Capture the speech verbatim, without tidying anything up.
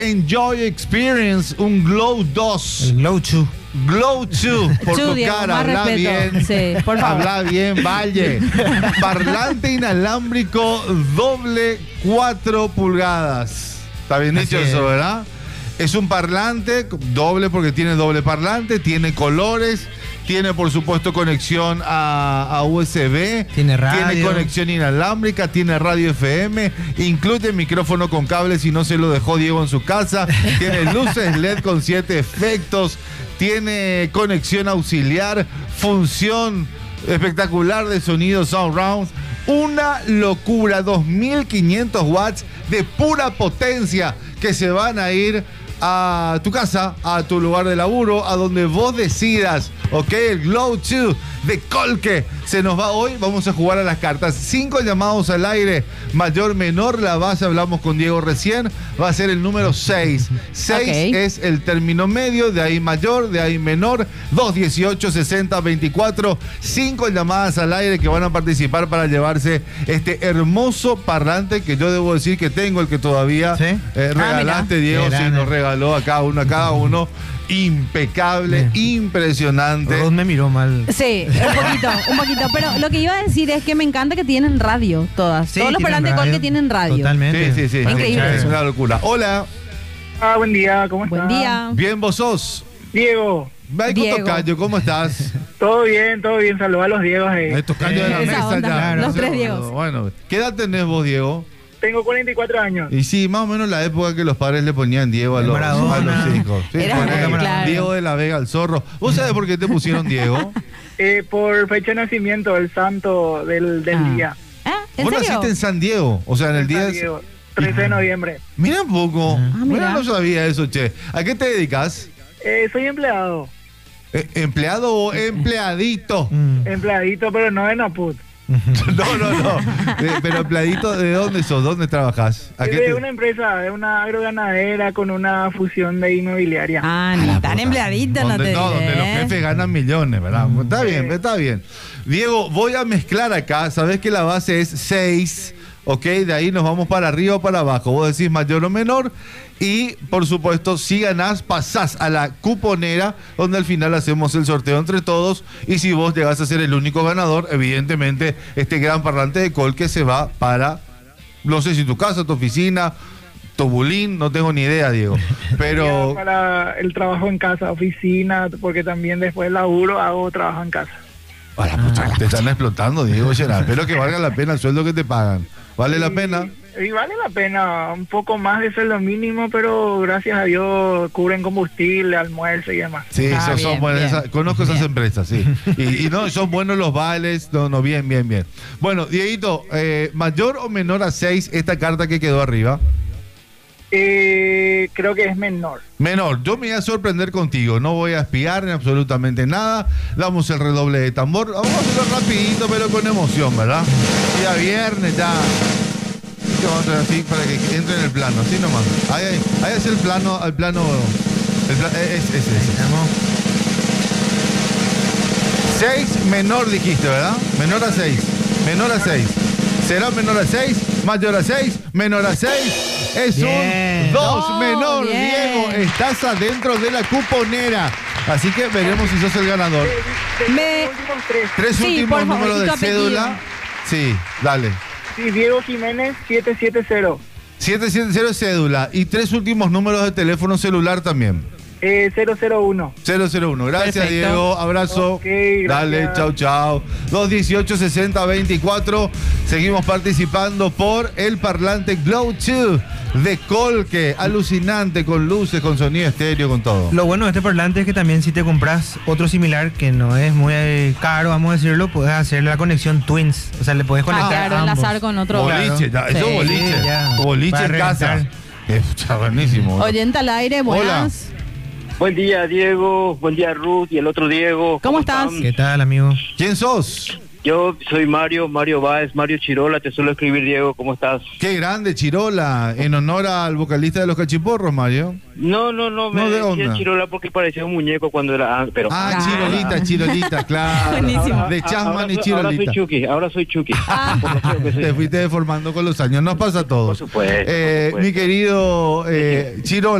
Enjoy Experience, un Glow dos. El Glow dos. Glow dos, por Chu, tu Diego, cara, más habla respeto. bien. Sí, por favor. Habla bien, Valle. Parlante inalámbrico doble cuatro pulgadas. Está bien dicho Así eso, es. ¿verdad? Es un parlante doble porque tiene doble parlante, tiene colores, tiene por supuesto conexión a, a U S B, Tiene radio. tiene conexión inalámbrica, tiene radio F M, incluye micrófono con cable si no se lo dejó Diego en su casa, tiene luces L E D con siete efectos, tiene conexión auxiliar, función espectacular de sonido surround. Una locura, dos mil quinientos watts de pura potencia que se van a ir a tu casa, a tu lugar de laburo, a donde vos decidas, ¿ok? El Glow dos de Colque se nos va hoy. Vamos a jugar a las cartas. Cinco llamados al aire, mayor, menor. La base, hablamos con Diego recién, va a ser el número seis. seis Ok. es el término medio, de ahí mayor, de ahí menor. dos dieciocho sesenta veinticuatro. Cinco llamadas al aire que van a participar para llevarse este hermoso parlante que yo debo decir que tengo, el que todavía ¿Sí? eh, regalaste, Diego. Qué Sí, grande. nos regaló a cada uno, a cada uno. Impecable, Bien. impresionante. Rod me miró mal. Sí, un poquito, un poquito. Pero lo que iba a decir es que me encanta que tienen radio todas. Sí, Todos los tienen parlantes radio. Colque tienen radio. Totalmente. Sí, sí, sí. Para Increíble. escuchar Es eso. una locura. Hola, Ah, buen día, ¿cómo estás? Buen día. bien vos sos. Diego, Maico Diego. Tocayo, ¿cómo estás? todo bien, todo bien, saludos a los Diegos ahí. Estos caños de la Esa mesa onda, ya. los no sé, tres bueno, Diegos. Bueno, ¿qué edad tenés vos, Diego? Tengo cuarenta y cuatro años. Y sí, más o menos la época que los padres le ponían Diego a De los, Maradona. a los hijos. Sí, Era ponele. muy claro. Diego de la Vega al Zorro. ¿Vos sabés por qué te pusieron Diego? Eh, por fecha de nacimiento, el santo del, del Ah. día. ¿Eh? ¿En Vos serio? naciste en San Diego, o sea, en el día... San Diego, trece de noviembre. Mira un poco. Ah, mira, mira. no sabía eso, che. ¿A qué te dedicas? Eh, soy empleado, Eh, ¿Empleado o empleadito? Mm. empleadito, pero no en Aput. No, no, no. Eh, pero empleadito, ¿de dónde sos? ¿Dónde trabajas? ¿A Es qué de te- una empresa, de una agroganadera con una fusión de inmobiliaria. Ah, ni tan empleadito, no Donde, te no, diré, donde los ¿eh? jefes ganan millones, ¿verdad? Está bien, Sí. está bien. Diego, voy a mezclar acá. Sabés que la base es seis, ¿ok? De ahí nos vamos para arriba o para abajo. Vos decís mayor o menor. Y, por supuesto, si ganás, pasás a la cuponera, donde al final hacemos el sorteo entre todos. Y si vos llegás a ser el único ganador, evidentemente, este gran parlante de Colque se va para, no sé si tu casa, tu oficina, tu bulín, no tengo ni idea, Diego. Pero... Ya para el trabajo en casa, oficina, porque también después del laburo hago trabajo en casa. A la pucha, te están explotando, Diego Gerard. Espero que valga la pena el sueldo que te pagan. ¿Vale la Y- pena? Y vale la pena, un poco más de sueldo mínimo, pero gracias a Dios cubren combustible, almuerzo y demás. Sí, Ah, son, son bien, buenas. bien. Esas- conozco esas Bien. empresas, sí. Y, y no, son buenos los vales. No, no, bien, bien, bien. Bueno, Dieguito, eh, ¿mayor o menor a seis esta carta que quedó arriba? Eh, creo que es menor. Menor, yo me voy a sorprender contigo, no voy a espiar ni absolutamente nada. Damos el redoble de tambor, vamos a hacerlo rapidito pero con emoción, ¿verdad? Ya viernes, ya. Que vamos a hacer así para que entre en el plano, así nomás. Ahí, ahí, ahí es el plano, al plano. El pla- es, es, es, es. Estamos. seis menor dijiste, ¿verdad? Menor a seis. Menor a seis. ¿Será menor a seis? Mayor a seis. Menor a seis. Es Bien. un dos No, menor. bien. Diego, estás adentro de la cuponera. Así que veremos si sos el ganador. Tengo Me- los últimos tres. Tres Sí, últimos por favor, números y de tu apellido. cédula. Sí, dale. Sí, Diego Jiménez siete siete cero. siete siete cero cédula. Y tres últimos números de teléfono celular también. Eh, cero cero uno. cero cero uno. Gracias, Perfecto. Diego. Abrazo. Ok, gracias. Dale, chau, chau. dos dieciocho sesenta veinticuatro. Seguimos participando por el parlante Glow dos de Colque. Alucinante, con luces, con sonido estéreo, con todo. Lo bueno de este parlante es que también si te compras otro similar que no es muy eh, caro, vamos a decirlo, puedes hacer la conexión Twins. O sea, le puedes Ah, conectar claro, ambos. enlazar con otro. Boliche, ya, eso Sí. boliche. Sí, ya. Boliche Para en casa. reventar. Eh, pucha, buenísimo. Oyente al aire, buenas. Buen día, Diego. Buen día, Ruth y el otro Diego. ¿Cómo estás? están? ¿Qué tal, amigo? ¿Quién sos? Yo soy Mario, Mario Báez, Mario Chirola, te suelo escribir, Diego, ¿cómo estás? Qué grande, Chirola, en honor al vocalista de Los Cachiporros, Mario. No, no, no, me No, ¿de decía onda? Chirola porque parecía un muñeco cuando era... Pero Ah, Ah. Chirolita, Chirolita, claro. Buenísimo. De Chasman ahora, y soy- ahora soy Chirolita. Chucky, ahora soy Chucky. Ah. Por lo que soy- Te fuiste deformando con los años, nos pasa a todos. Por supuesto, por Eh, supuesto. Mi querido eh, Chirola.